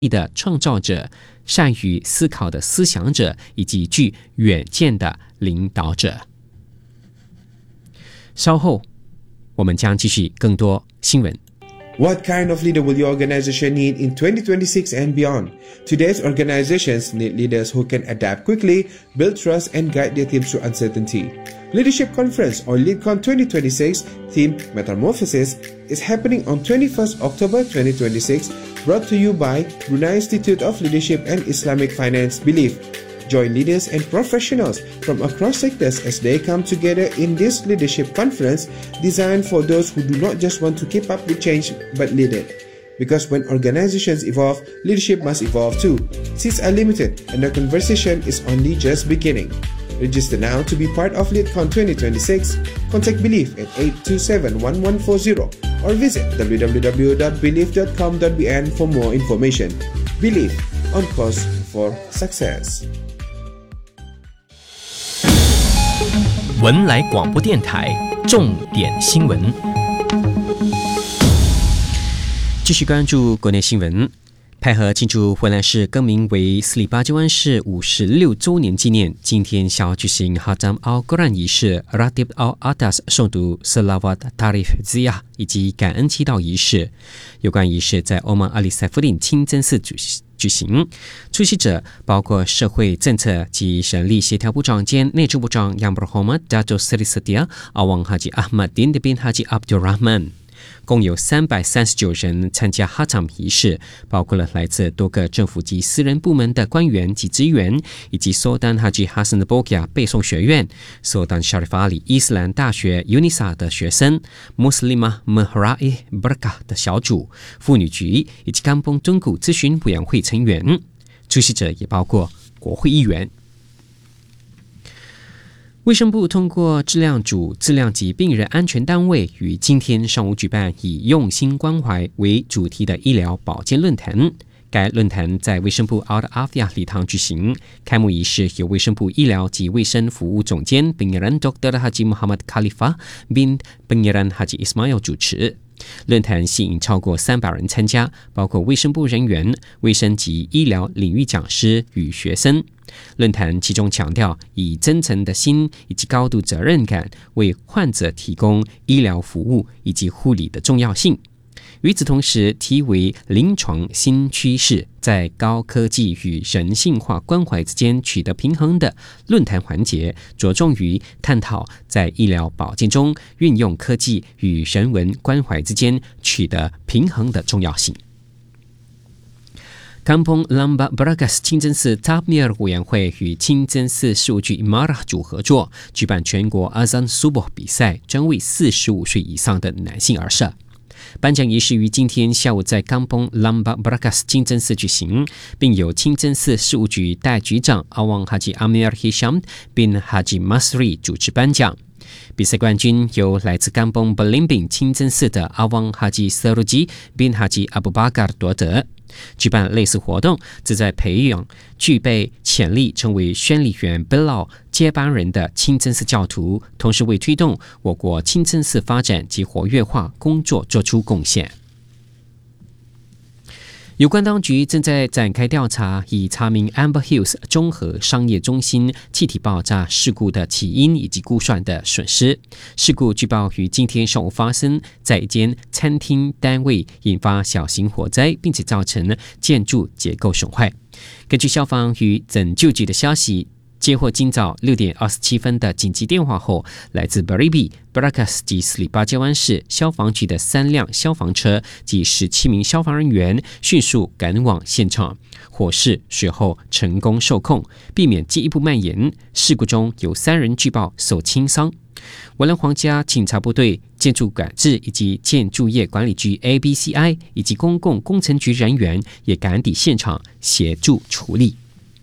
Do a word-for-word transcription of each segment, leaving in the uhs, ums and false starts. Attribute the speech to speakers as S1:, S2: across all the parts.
S1: 的创造者，善于思考的思想者，以及具远见的领导者。稍后我们将继续更多新闻。
S2: What kind of leader will your organization need in twenty twenty-six and beyond? Today's organizations need leaders who can adapt quickly, build trust, and guide their teams through uncertainty. Leadership Conference, or LeadCon twenty twenty-six, theme Metamorphosis, is happening on twenty-first October twenty twenty-six, brought to you by Brunei Institute of Leadership and Islamic Finance, Belief. Join leaders and professionals from across sectors as they come together in this leadership conference designed for those who do not just want to keep up with change but lead it. Because when organizations evolve, leadership must evolve too. Seats are limited and the conversation is only just beginning. Register now to be part of LeadCon twenty twenty-six. Contact Belief at eight two seven one one four zero or visit w w w dot belief dot com dot b n for more information. Belief, on course for success.
S3: 文莱广播电台重点新闻，
S1: 继续关注国内新闻。配合庆祝文莱市更名为斯里巴基湾市五十六周年纪念，今天下午举行 Hatam Al-Quran 仪式 Ratib Al-Atas 诵读 Salawat Tarif Ziyah 以及感恩祈祷仪式。有关仪式在欧曼阿里塞夫林清真寺举行。举行，出席者包括社会政策及省立协调部长兼内政部长 Yang Berhormat Dato Seri Setia Awang Haji Ahmad Din bin Haji Abdul Rahman。共有三百三十九人参加哈场仪式，包括了来自多个政府及私人部门的官员及职员，以及苏丹哈吉哈森的波吉亚背诵学院、苏丹沙利法里伊斯兰大学 UNISA 的学生、Muslimah Mehrai Berkah 的小组、妇女局以及甘崩中古咨询委员会成员。出席者也包括国会议员。卫生部通过质量组质量及病人安全单位于今天上午举办以用心关怀为主题的医疗保健论坛。该论坛在卫生部 Al Afia 礼堂举行，开幕仪式由卫生部医疗及卫生服务总监 Pengiran Doktor Haji Muhammad Khalifa bin Pengiran Haji Ismail 主持。论坛吸引超过三百人参加，包括卫生部人员、卫生及医疗领域讲师与学生。论坛其中强调以真诚的心以及高度责任感为患者提供医疗服务以及护理的重要性。与此同时，题为临床新趋势，在高科技与人性化关怀之间取得平衡的论坛环节，着重于探讨在医疗保健中运用科技与人文关怀之间取得平衡的重要性。Kampung Lambak Bragas 清真寺 Takmir 委员会与清真寺事务局 Imarah 组合作，举办全国 Azan Subuh 比赛，专为四十五岁以上的男性而设。颁奖仪式于今天下午在冈崩 Lambak Bragas 清真寺举行，并由清真寺事务局代局长 Awang Haji Amir Hisham bin Haji Masri 主持颁奖。比赛冠军由来自冈崩 Belimbing 清真寺的 Awang Haji Saruji bin Haji Abu Bakar 夺得。举办类似活动，旨在培养具备潜力成为宣礼员 Bilal 接班人的清真寺教徒，同时为推动我国清真寺发展及活跃化工作做出贡献。有关当局正在展开调查，以查明 Amber Hills 综合商业中心气体爆炸事故的起因以及估算的损失。事故据报于今天上午发生在一间餐厅单位，引发小型火灾，并且造成建筑结构损坏。根据消防与拯救局的消息，接获今早六点二十七分的紧急电话后，来自 Beribi、Bragas 及斯里巴基湾市消防局的三辆消防车及十七名消防人员迅速赶往现场，火势随后成功受控，避免进一步蔓延。事故中有三人据报受轻伤。文莱皇家警察部队、建筑管制以及建筑业管理局 A B C I 以及公共工程局人员也赶抵现场协助处理。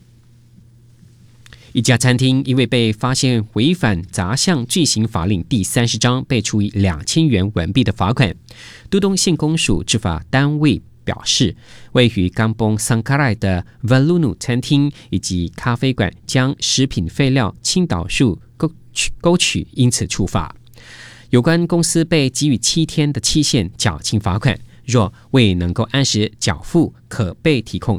S1: 一家餐厅因为被发现违反杂项罪行法令第三十章，被处以两千元文币的罚款。都东县公署执法单位表示，位于冈崩桑卡赖的 Valunu 餐厅以及咖啡馆将食品废料倾倒数沟取沟取，因此处罚。有关公司被给予七天的期限缴清罚款。 若未能够按时缴付，可被提控